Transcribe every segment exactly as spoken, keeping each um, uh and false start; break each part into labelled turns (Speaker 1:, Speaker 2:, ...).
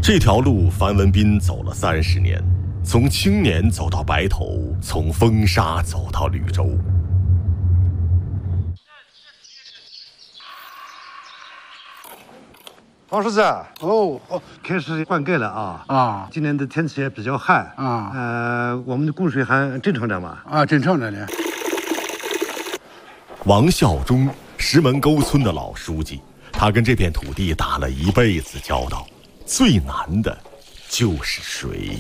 Speaker 1: 这条路樊文斌走了三十年，从青年走到白头，从风沙走到绿洲。
Speaker 2: 王叔子，
Speaker 3: 哦，
Speaker 2: 开始灌溉了啊！
Speaker 3: 啊，
Speaker 2: 今年的天气也比较旱
Speaker 3: 啊，
Speaker 2: 呃，我们的供水还正常着吗？
Speaker 3: 啊，正常着呢。
Speaker 1: 王孝忠，石门沟村的老书记，他跟这片土地打了一辈子交道，最难的就是水。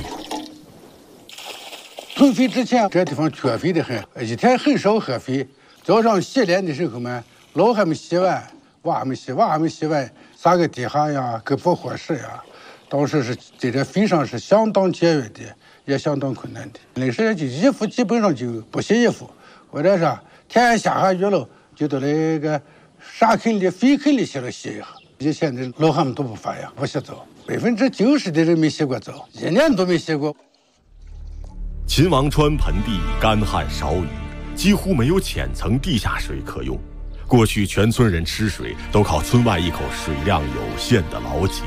Speaker 3: 囤肥之前，这地方缺肥的很，一天很少喝肥。早上洗脸的时候嘛，老还没洗完，娃还没洗，娃还没洗完，撒个地下呀，搁破火石呀。当时是在这肥上是相当节约的，也相当困难的。那时候就衣服基本上就不洗衣服，或者是天下下雨了，就到那个沙坑里、肥坑里去了洗一下。以前的老汉们都不发扬，不洗澡，百分之九十的人没洗过澡，一年都没洗过。
Speaker 1: 秦王川盆地干旱少雨，几乎没有浅层地下水可用。过去全村人吃水都靠村外一口水量有限的老井。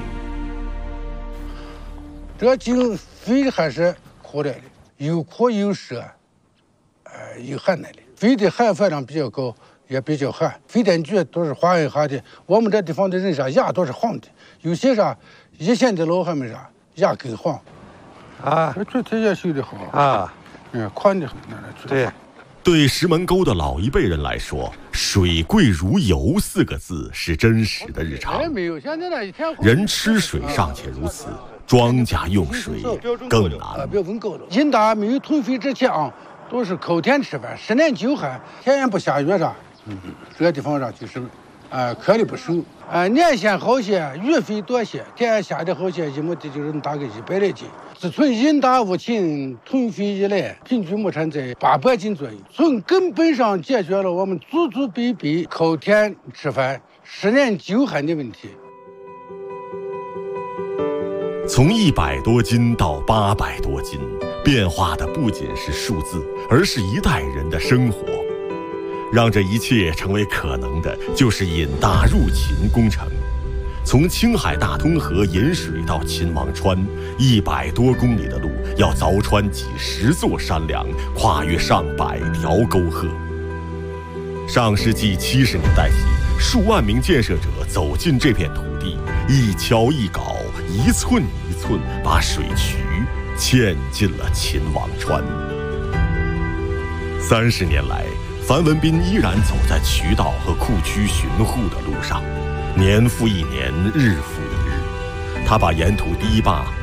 Speaker 3: 这井肥还是苦来的，有苦有涩，呃，有旱来的。肥的含饭量比较高，也比较旱。肥电局都是黄一下的，我们这地方的人啥牙都是黄的，有些啥以前的老汉们啥牙更黄。啊，这这这也修得好啊，嗯，宽的很，那那
Speaker 2: 对。
Speaker 1: 对石门沟的老一辈人来说，水贵如油四个字是真实的日常。人吃水尚且如此，庄稼用水更难。
Speaker 3: 不要问够了。人大没有囤肥之前啊，都是靠天吃饭，十年久旱，天也不下雨啥。嗯，这个地方上就是，呃，颗粒不熟。呃，年限好些，雨费多些，天下的好些，一亩地就是大概一百来斤。自从人大务勤囤肥以来，平均亩产在八百斤左右，从根本上解决了我们祖祖辈辈靠天吃饭、十年久旱的问题。
Speaker 1: 从一百多斤到八百多斤，变化的不仅是数字，而是一代人的生活。让这一切成为可能的，就是引大入秦工程。从青海大通河引水到秦王川，一百多公里的路要凿穿几十座山梁，跨越上百条沟壑。上世纪七十年代起，数万名建设者走进这片土地，一锹一镐，一寸一寸，把水渠嵌进了秦王川。三十年来，樊文斌依然走在渠道和库区巡护的路上，年复一年，日复一日，他把沿途堤坝